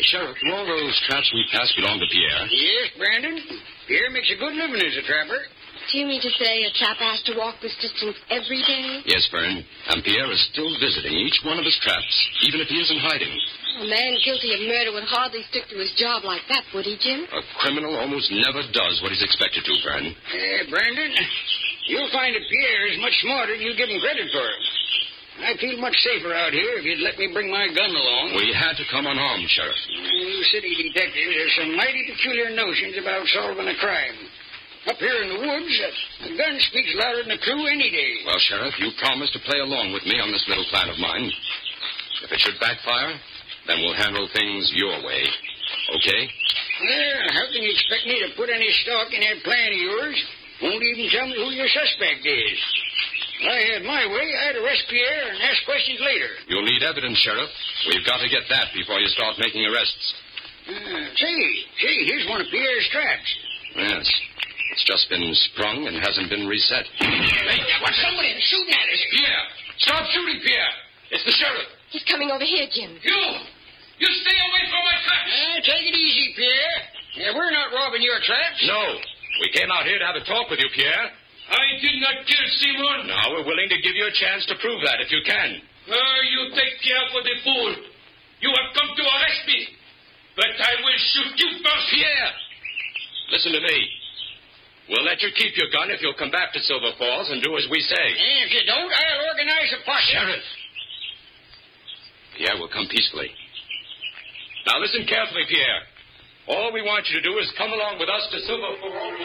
Sheriff, do all those traps we passed belong to Pierre? Yes, Brandon. Pierre makes a good living as a trapper. Do you mean to say a trapper has to walk this distance every day? Yes, Fern. And Pierre is still visiting each one of his traps, even if he isn't hiding. A man guilty of murder would hardly stick to his job like that, would he, Jim? A criminal almost never does what he's expected to, Fern. Brandon, you'll find that Pierre is much smarter than you give him credit for. I feel much safer out here if you'd let me bring my gun along. We had to come unarmed, Sheriff. You city detectives have some mighty peculiar notions about solving a crime. Up here in the woods, a gun speaks louder than a clue any day. Well, Sheriff, you promised to play along with me on this little plan of mine. If it should backfire, then we'll handle things your way. Okay? Well, how can you expect me to put any stock in that plan of yours? Won't even tell me who your suspect is. If I had my way, I'd arrest Pierre and ask questions later. You'll need evidence, Sheriff. We've got to get that before you start making arrests. Say, here's one of Pierre's traps. Yes. It's just been sprung and hasn't been reset. Hey, what's somebody shooting at us? Pierre! Stop shooting, Pierre! It's the sheriff. He's coming over here, Jim. You stay away from my traps! Take it easy, Pierre. We're not robbing your traps. No. We came out here to have a talk with you, Pierre. I did not kill Simon. Now we're willing to give you a chance to prove that if you can. You take Pierre for the fool. You have come to arrest me. But I will shoot you first. Pierre! Listen to me. We'll let you keep your gun if you'll come back to Silver Falls and do as we say. And if you don't, I'll organize a posse. Sheriff! Pierre will come peacefully. Now listen carefully, Pierre. All we want you to do is come along with us to Silver Falls.